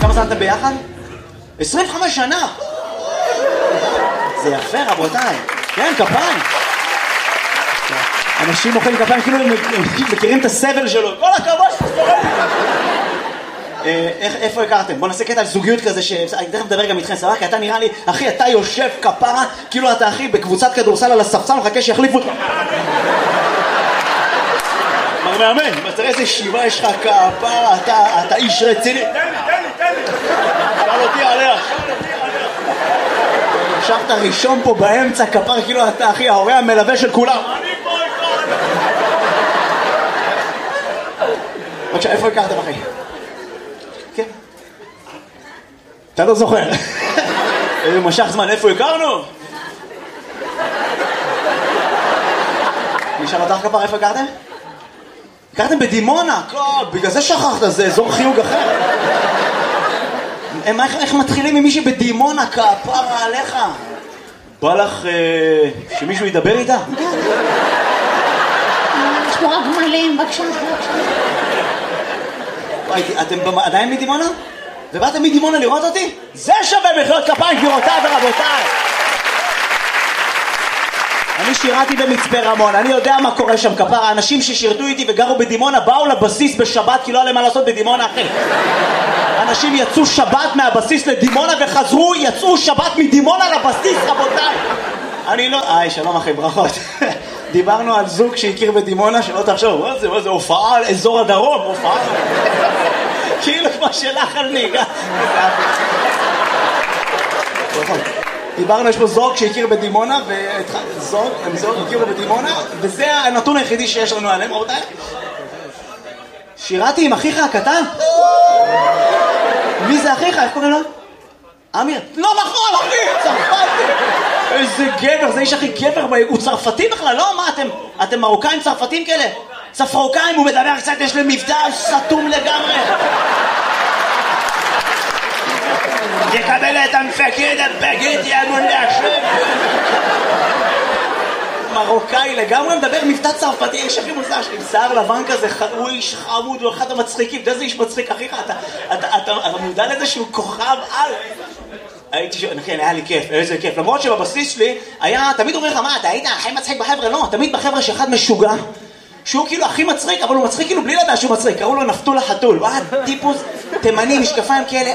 כמה זמן אתם ביחד? 25 שנה! זה יפה רבותיי. כן, כפיים. אנשים מוחאים כפיים כאילו הם מכירים את הסבל שלו. כל הכבוד שתסתובב. איפה הכרתם? בוא נעשה קטע על זוגיות כזה שאני תכף מדבר גם איתכם, סבבה? כי אתה נראה לי, אחי, אתה יושב כפרה, כאילו אתה אחי בקבוצת כדורסל על הספסל, מחכה שיחליפו אותך. מר מאמן, תראה איזה שיבה יש לך כפרה, אתה איש רציני. תן לי. שאל אותי עליה. ישבת ראשון פה באמצע, כפר, כאילו אתה אחי, ההורה המלווה של כולם. אני פה איתו. בבקשה, איפה הכרתם אחי? כן. אתה לא זוכר. איזה משך זמן, איפה הכרנו? נשאל אותך כפר, איפה הכרתם? הכרתם בדימונה, בגלל זה שכחת, זה אזור חיוג אחר. איך מתחילים עם מישהי בדימונה, כפרה עליך? בא לך שמישהו ידבר איתה? יש פה רק גמלים, בבקשה. אתם עדיין מדימונה? ובאתם מדימונה לראות אותי? זה שווה מחיאות כפיים גבירותיי ורבותיי. אני שירתי במצפה רמון, אני יודע מה קורה שם כפרה. האנשים ששירתו איתי וגרו בדימונה באו לבסיס בשבת כי לא היה להם מה לעשות בדימונה אחי. אנשים יצאו שבת מהבסיס לדימונה וחזרו, יצאו שבת מדימונה לבסיס רבותיי. אני לא... שלום אחי, ברכות. דיברנו על זוג שהכיר בדימונה, שלא תחשוב, מה זה הופעה על אזור הדרום, הופעה כאילו כמו שלך על ניגה. דיברנו, יש פה זוג שהכיר בדימונה, הם זוג הכירו בדימונה, וזה הנתון היחידי שיש לנו עליהם, רבותיי. שירתי עם אחיך הקטן? מי זה אחיך? איך קוראים לו? אמיר. לא נכון, אחי, צרפתי. איזה גבר, זה איש הכי גבר, הוא צרפתי בכלל, לא? מה, אתם מרוקאים צרפתים כאלה? צפרוקאים, הוא מדבר קצת, יש לי מבטא סתום לגמרי. יקבל את המפקד, הבגד, יאמון להשם. מרוקאי לגמרי מדבר מבטא צרפתי, איש הכי מוזר שלי, עם שיער לבן כזה, הוא איש חמוד, הוא אחד המצחיקים, אתה איזה איש מצחיק, אחיך, אתה מודע לזה שהוא כוכב על... כן, היה לי כיף, איזה כיף, למרות שבבסיס שלי היה, תמיד אומר לך, מה, אתה היית הכי מצחיק בחבר'ה? לא, תמיד בחבר'ה שאחד משוגע, שהוא כאילו הכי מצחיק, אבל הוא מצחיק כאילו בלי לדעת שהוא מצחיק, קראו לו נפתול החתול, הוא היה טיפוס תימני, משקפיים כאלה,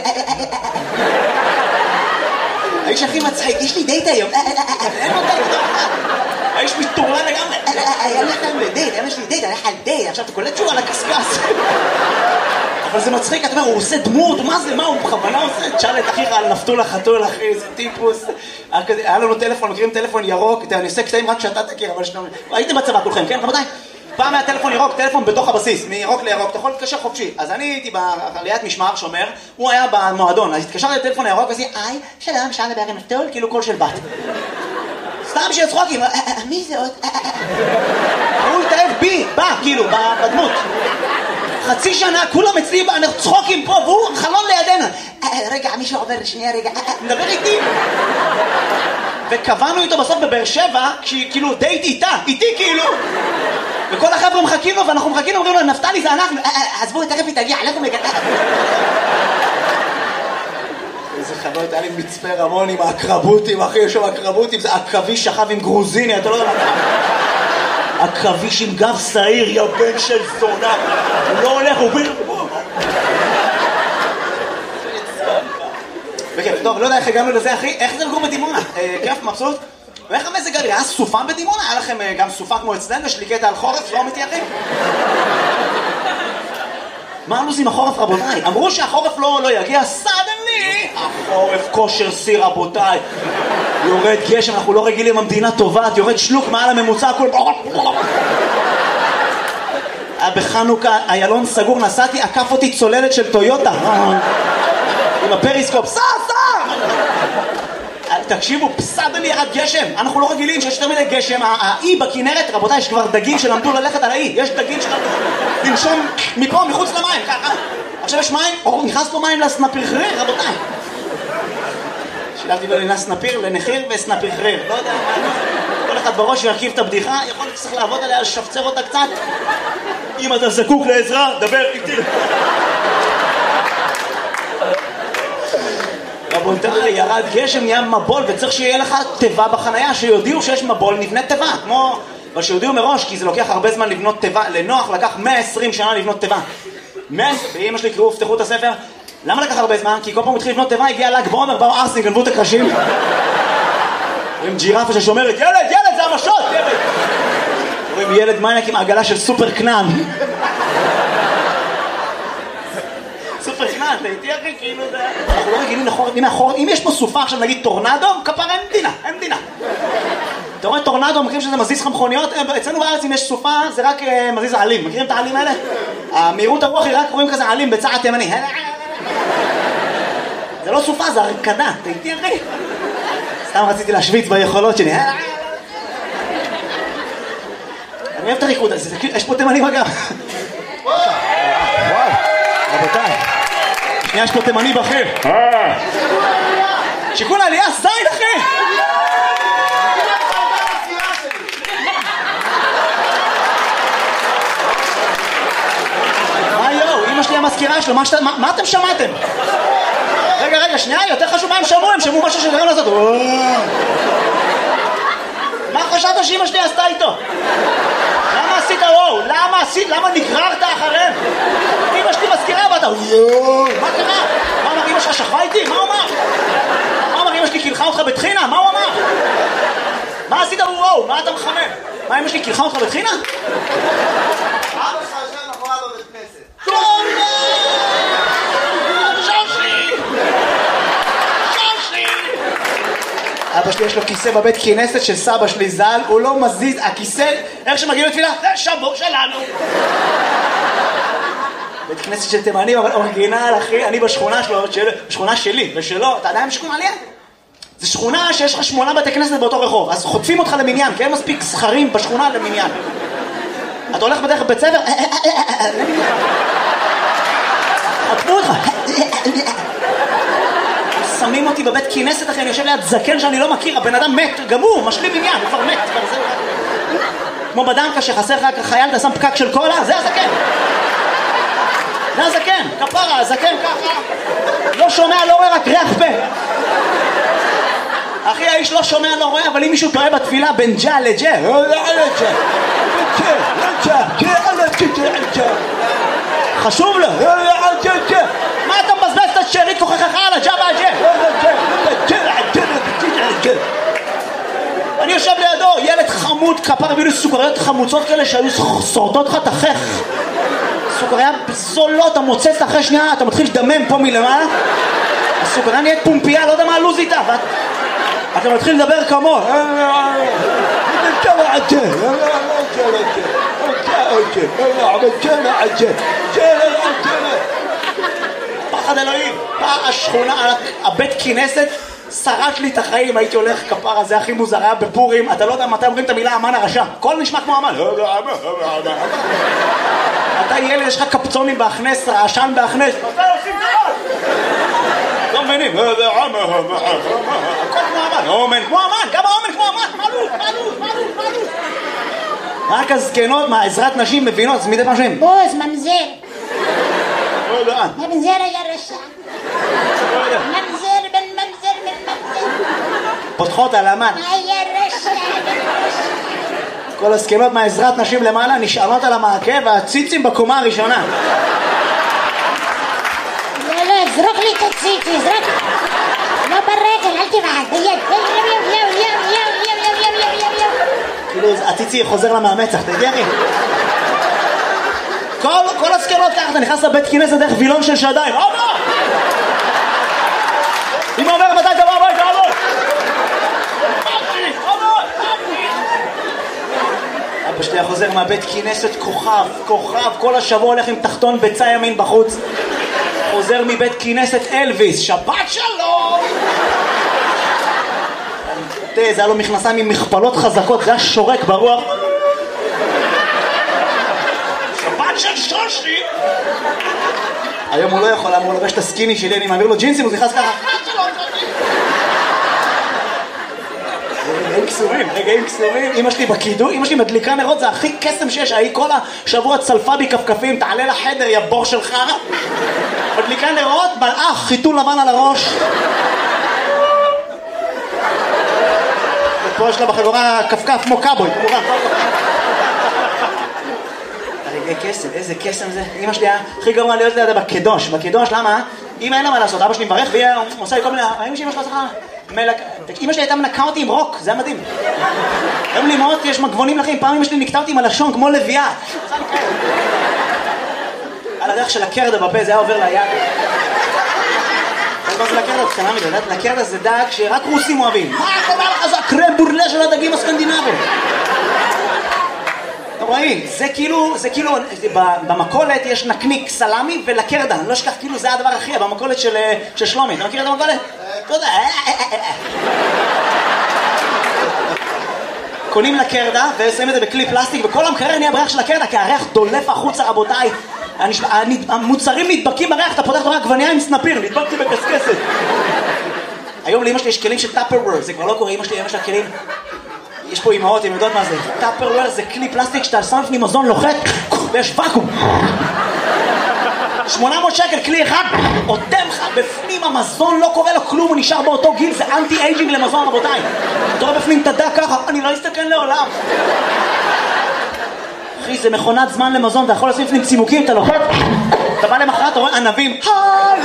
האיש הכי מצחיק, יש לי דייט היום, אין לו דייט, האיש מתורן לגמרי, היה לי דייט, יש לי דייט, אני הלך על דייט, עכשיו אתה קולט שהוא על הקסקס. אבל זה מצחיק, אתה אומר, הוא עושה דמות, מה זה, מה, הוא בכוונה עושה? תשאל את אחיך על נפתול החתול, אחי, איזה טיפוס. היה לנו טלפון, מכירים טלפון ירוק, אני עושה קטעים רק שאתה תכיר, אבל שנו... הייתם בצבא כולכם, כן, רבותיי? פעם היה טלפון ירוק, טלפון בתוך הבסיס, מירוק לירוק, אתה יכול להתקשר חופשי. אז אני הייתי בעליית משמר שומר, הוא היה במועדון, אז התקשרתי לטלפון הירוק ועשיתי, שלום, אפשר לדבר עם נפתול, כאילו קול של בת. סתם שיצחוקים, מי זה עוד? הוא התאהב בי, בא, כאילו, בדמות. חצי שנה, כולם אצלי צחוקים פה, והוא חלון לידינו. רגע, מישהו עובר, שנייה, רגע, מדבר איתי. וקבענו איתו בסוף בבאר שבע, כאילו דייט איתי כאילו. וכל החבר'ה מחכים לו, ואנחנו מחכים לו, אומרים לו, נפתלי זה אנחנו. עזבו, תכף היא תגיע, לכו מגע. איזה חנות, היה לי מצפה רמון עם הקרבותים, אחי, יש שם הקרבותים, זה הקרבי שכב עם גרוזיני, אתה לא יודע מה. הקרביש עם גב שעיר, יא בן של זונה. הוא לא הולך, הוא ביר... בכיף, טוב, לא יודע איך הגענו לזה, אחי. איך זה לגור בדימונה? כיף, מבסוט? ואיך המזג האוויר? היה סופה בדימונה? היה לכם גם סופה כמו אצלנו? יש לי קטע על חורף, לא אמיתי, אחי? מה הלו"ז עם החורף, רבותיי? אמרו שהחורף לא יגיע, סדנלי! החורף כושר שיא, רבותיי. יורד גשם, אנחנו לא רגילים, המדינה טובעת, יורד שלוק מעל הממוצע, הכל... בחנוכה, איילון סגור, נסעתי, עקף אותי צוללת של טויוטה. עם הפריסקופ, סע! תקשיבו, פסדלי ירד גשם, אנחנו לא רגילים שיש יותר מדי גשם, האי בכנרת, רבותיי, יש כבר דגים שלמדו ללכת על האי, יש דגים שלמדו לנשום מפה, מחוץ למים, ככה. עכשיו יש מים, נכנס פה מים לסנפירחריר, רבותיי. שילבתי בין סנפיר לנחיר וסנפירחריר, לא יודע, כל אחד בראש ירכיב את הבדיחה, יכול להיות שצריך לעבוד עליה, לשפצר אותה קצת. אם אתה זקוק לעזרה, דבר איתי. רבותיי, ירד גשם, נהיה מבול, וצריך שיהיה לך תיבה בחנייה, שיודיעו שיש מבול, נבנה תיבה, כמו... אבל שיודיעו מראש, כי זה לוקח הרבה זמן לבנות תיבה, לנוח לקח 120 שנה לבנות תיבה. ואמא שלי קראו, פתחו את הספר, למה לקח הרבה זמן? כי כל פעם התחיל לבנות תיבה, הגיע ל"ג בעומר, באו ארסניק, גנבו את הקרשים. עם ג'ירפה ששומרת, ילד, זה המשות, ילד! רואים ילד מייק עם עגלה של סופר קנן. סופר קנן, אתה איתי אחי, כאילו זה... אנחנו לא רגילים לחור, אם יש פה סופה עכשיו, נגיד טורנדו, כפרה אין מדינה. אתה רואה טורנדו, מכירים שזה מזיז לך מכוניות? אצלנו בארץ אם יש סופה, זה רק מזיז העלים. מכירים את העלים האלה? המהירות הרוח היא רק רואים כזה עלים בצעד תימני. זה לא סופה, זה הרקדה. אתה איתי אחי? סתם רציתי להשוויץ ביכולות שלי. אני אוהב את הריקוד הזה, יש פה תימני בגב. וואו, רבותיי. שנייה, יש פה תימני בכיר. שיקול העלייה, זין אחי! מה יואו, אמא שלי המזכירה שלו, מה אתם שמעתם? רגע, שנייה, יותר חשוב מה הם שמעו משהו שדרם לעשות. מה חשבת שאמא שלי עשתה איתו? למה עשית וואו? למה נגררת אחריהם? אמא שלי מזכירה ואתה מה קרה? מה אמר אמא שלך שכבה איתי? מה הוא אמר? מה אמר אמא שלי קילחה אותך בתחינה? מה הוא אמר? מה עשית וואו? מה אתה מחמם? מה אמא שלי קילחה אותך בתחינה? אבא שלך יושב מאחורי בבית כנסת. שושי! אבא שלי יש לו כיסא בבית כנסת של סבא שלי ז"ל, הוא לא מזיז, הכיסא, איך שמגיעים לתפילה? זה שבוע שלנו! בית כנסת של תימנים, אבל אורגינל, אחי, אני בשכונה שלו, בשכונה שלי ושלו, אתה יודע עם שכונה עליה? זה שכונה שיש לך 8 בתי כנסת באותו רחוב, אז חוטפים אותך למניין, כי אין מספיק זכרים בשכונה למניין. אתה הולך בדרך בית ספר, חטפו אותך. שמים אותי בבית כנסת, אחי, אני יושב ליד זקן שאני לא מכיר, הבן אדם מת, גמור, משלים עניין, הוא כבר מת. כמו בדנקה שחסר לך חייל, אתה שם פקק של קולה, זה הזקן. זה הזקן, כפרה, הזקן ככה. לא שומע, לא רואה, רק ריח פה. אחי, האיש לא שומע, לא רואה, אבל אם מישהו טועה בתפילה בין ג'ה לג'ה, חשוב לו. מה אתה מבזבז את השארית כוחך על הג'ה והג'ה? אני יושב לידו, ילד חמוד, כפר הביאו לי סוכריות חמוצות כאלה שהיו שורטות לך את החך. סוכריה זולות, אתה מוצץ אחרי שנייה, אתה מתחיל לדמם פה מלמעלה. הסוכריה נהיית פומפייה, לא יודע מה הלוז איתה, אתה מתחיל לדבר כמו פחד אלוהים, השכונה, הבית כנסת שרט לי את החיים, הייתי הולך כפרה, זה הכי מוזר, היה בפורים, אתה לא יודע מתי אומרים את המילה אמן הרשע, הכל נשמע כמו אמן. אתה ילד, יש לך קפצונים בהכנס, רעשן בהכנס, מתי עושים דבר? לא מבינים, הכל כמו אמן, אומן כמו אמן, גם האומן כמו אמן, מעלות. רק הזקנות מהעזרת נשים מבינות, זה מדי פעם שהם בוז, ממזר. לא יודע. ממזר היה רשע. ממזר בן ממזר בן ממזר. פותחות על אמן. היה רשע בן רשע. כל הזקנות מהעזרת נשים למעלה נשענות על המעקה והציצים בקומה הראשונה. לא, זרוק לי את הציצי, זרוק. לא ברגל, אל תבעד, ביד. כאילו הציצי חוזר לה מהמצח, אתה יודע? כל הזקנות ככה, אתה נכנס לבית כנסת דרך וילון של שדיים. אבא! אמא אומר מתי אתה בא הביתה, אבא! אבא שלי חוזר מהבית כנסת כוכב, כל השבוע הולך עם תחתון ביצה ימין בחוץ. חוזר מבית כנסת אלוויס, שבת שלום! זה היה לו מכנסיים עם מכפלות חזקות, זה היה שורק ברוח. שבת של שושי! היום הוא לא יכול, הוא לובש את הסקיני שלי, אני מעביר לו ג'ינסים, הוא נכנס ככה. רגעים קסומים, אמא שלי בקידום, אמא שלי מדליקה נרות, זה הכי קסם שיש, היא כל השבוע צלפה בי כפכפים, תעלה לחדר, יא בור שלך. מדליקה נרות, מלאך, חיתול לבן על הראש. פה יש לה בחגורה כפכף כמו קאבוי, כמובן. איזה קסם זה. אמא שלי היה הכי גרוע להיות לידה בקדוש. בקדוש, למה? אמא אין לה מה לעשות, אבא שלי מברך והיא עושה לי כל מיני... אמא שלי אמא שלי הייתה מנקה אותי עם רוק, זה היה מדהים. היום לי מאוד יש מגבונים לחיים, פעם אמא שלי נקטה אותי עם הלשון כמו לביאה. על הדרך של הקרדה בפה, זה היה עובר ליד. מה זה לקרדה? קטנה מדי, לקרדה זה דג שרק רוסים אוהבים. מה קורה לך? זה הקרם בורלה של הדגים הסקנדינביים. אתם רואים, זה כאילו, במקולת יש נקניק סלמי ולקרדה, אני לא אשכח, כאילו זה הדבר הכי, במקולת של שלומי, אתה מכיר את המקולת? תודה. קונים לקרדה ושמים את זה בכלי פלסטיק, וכל המקרר נהיה בריח של הקרדה, כי הריח דולף החוצה, רבותיי. המוצרים נדבקים בריח, אתה פותח תורה עגבנייה עם סנפיר, נדבקתי בקסקסת. היום לאמא שלי יש כלים של טאפרוור, זה כבר לא קורה, אמא שלי כלים. יש פה אמהות, הן יודעות מה זה. טאפרוור זה כלי פלסטיק שאתה שם לפני מזון לוחת ויש ואקום. 800 שקל, כלי אחד, עותם לך בפנים המזון, לא קורה לו כלום, הוא נשאר באותו גיל, זה אנטי אייג'ינג למזון, רבותיי. אתה רואה בפנים תדע ככה, אני לא אסתכל לעולם. אחי, זה מכונת זמן למזון, אתה יכול לשים לפנים צימוקים, אתה לוחת, אתה בא למחרת, אתה רואה ענבים,